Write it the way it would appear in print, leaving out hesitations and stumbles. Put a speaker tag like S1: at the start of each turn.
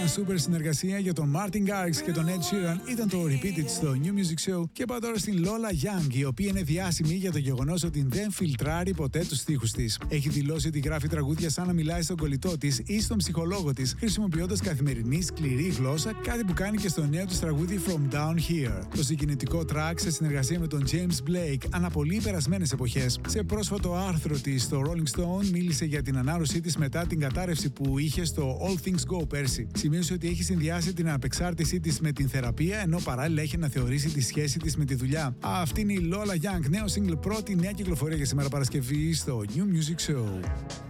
S1: σούπερ συνεργασία για τον Martin Garrix και τον Ed Sheeran ήταν το Repeated στο New Music Show. Και πάω τώρα στην Lola Young, η οποία είναι διάσημη για το γεγονός ότι δεν φιλτράρει ποτέ τους στίχους της. Έχει δηλώσει ότι γράφει τραγούδια σαν να μιλάει στον κολλητό της ή στον ψυχολόγο της, χρησιμοποιώντας καθημερινή σκληρή γλώσσα, κάτι που κάνει και στο νέο της τραγούδι From Down Here. Το συγκινητικό track σε συνεργασία με τον James Blake αναπολύει περασμένες εποχές. Σε πρόσφατο άρθρο της στο Rolling Stone μίλησε για την ανάρρωσή της μετά την κατάρρευση που είχε στο All Things Go πέρσι. Σημείωσε ότι έχει συνδυάσει την απεξάρτησή της με την θεραπεία, ενώ παράλληλα έχει να θεωρήσει τη σχέση της με τη δουλειά. Αυτή είναι η Lola Young, νέο single, πρώτη νέα κυκλοφορία για σήμερα Παρασκευή στο New Music Show.